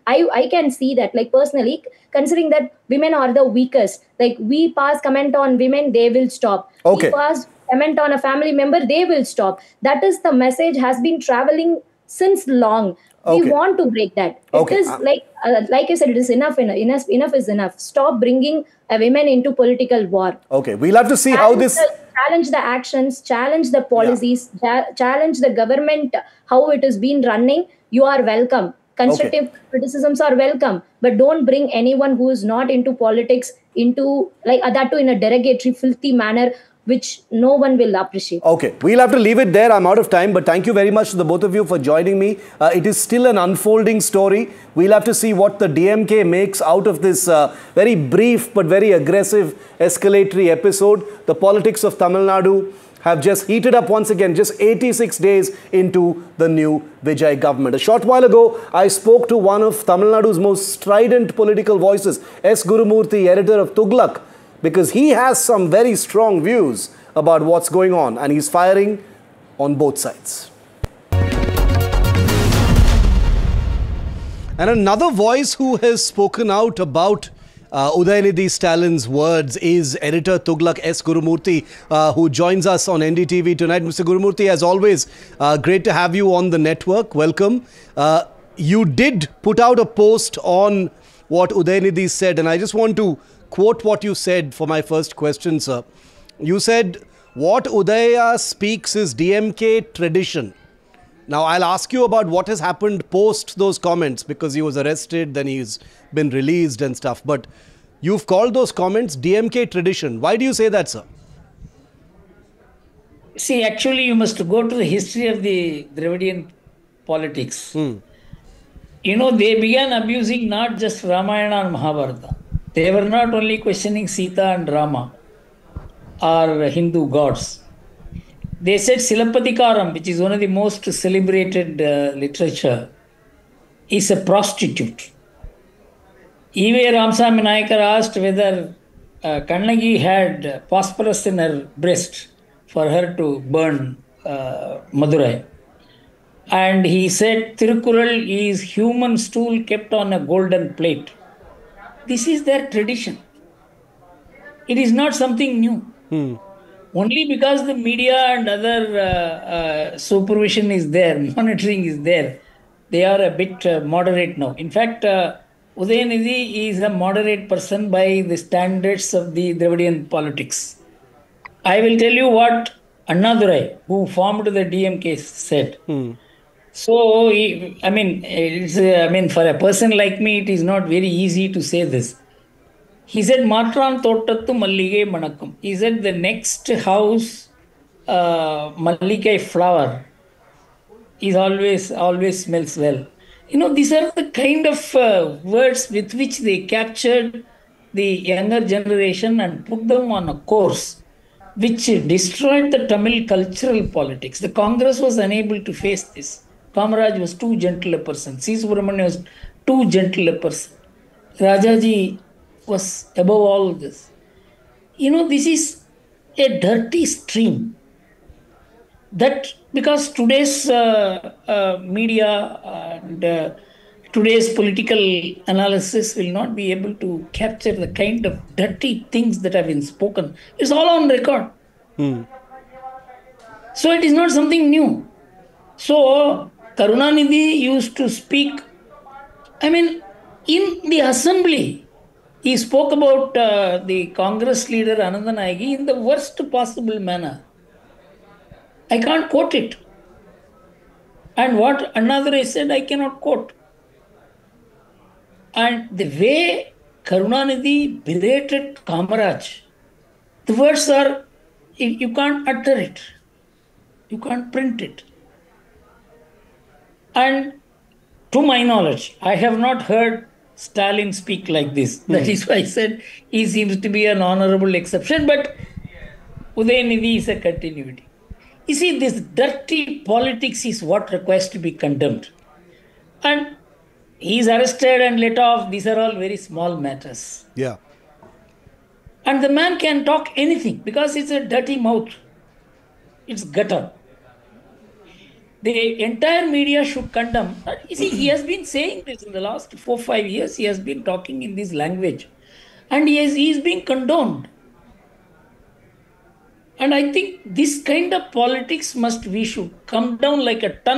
I can see that, like, personally, considering that women are the weakest, like, we pass comment on women, they will stop. We Okay. pass comment on a family member, they will stop. That is the message has been traveling since long. We Okay. want to break that. It Okay. is like I said, it is enough is enough. Stop bringing women into political war. Okay. We'll have to see how this. Challenge the actions, challenge the Yeah. policies, challenge the government, how it has been running. You are welcome. Okay. Constructive criticisms are welcome, but don't bring anyone who is not into politics into, like, that too in a derogatory, filthy manner, which no one will appreciate. Okay, we'll have to leave it there. I'm out of time, but thank you very much to the both of you for joining me. It is still an unfolding story. We'll have to see what the DMK makes out of this very brief but very aggressive escalatory episode. The politics of Tamil Nadu have just heated up once again, just 86 days into the new Vijay government. A short while ago, I spoke to one of Tamil Nadu's most strident political voices, S. Gurumurthy, editor of Tughlaq, because he has some very strong views about what's going on, and he's firing on both sides. And another voice who has spoken out about Udayanidhi Stalin's words is editor Tughlaq S. Gurumurthy, who joins us on NDTV tonight. Mr. Gurumurthy, as always, great to have you on the network. Welcome. You did put out a post on what Udayanidhi said, and I just want to quote what you said for my first question, sir. You said, what Udaya speaks is DMK tradition. Now, I'll ask you about what has happened post those comments, because he was arrested, then he's been released and stuff. But you've called those comments DMK tradition. Why do you say that, sir? See, actually, you must go to the history of the Dravidian politics. You know, they began abusing not just Ramayana and Mahabharata. They were not only questioning Sita and Rama or Hindu gods. They said Silappatikaram, which is one of the most celebrated literature, is a prostitute. E.V. Ramasamy Nayakar asked whether Kannagi had phosphorus in her breast for her to burn Madurai. And he said Tirukural is human stool kept on a golden plate. This is their tradition. It is not something new. Only because the media and other supervision is there, monitoring is there, they are a bit moderate now. In fact, Udayanidhi is a moderate person by the standards of the Dravidian politics. I will tell you what Annadurai, who formed the DMK, said. So, for a person like me, it is not very easy to say this. He said, Matran Thotattu Mallige Manakam. He said, the next house, Mallige flower, is always smells well. You know, these are the kind of words with which they captured the younger generation and put them on a course which destroyed the Tamil cultural politics. The Congress was unable to face this. Kamaraj was too gentle a person. C. Subramanian was too gentle a person. Rajaji was above all this. You know, this is a dirty stream. That because today's media and today's political analysis will not be able to capture the kind of dirty things that have been spoken. It's all on record. So it is not something new. So Karunanidhi used to speak, in the assembly, he spoke about the Congress leader Ananda Nayagi in the worst possible manner. I can't quote it. And what Annadurai said, I cannot quote. And the way Karunanidhi berated Kamaraj, the words are, you can't utter it. You can't print it. And to my knowledge, I have not heard Stalin speak like this. That is why I said he seems to be an honorable exception, but Udayanidhi is a continuity. You see, this dirty politics is what requires to be condemned. And he is arrested and let off. These are all very small matters. Yeah. And the man can talk anything because it's a dirty mouth. It's gutter. the entire media should condemn. You see, he has been saying this in the last 4 5 years. He has been talking in this language, and he's being condoned. And I think this kind of politics we should come down like a ton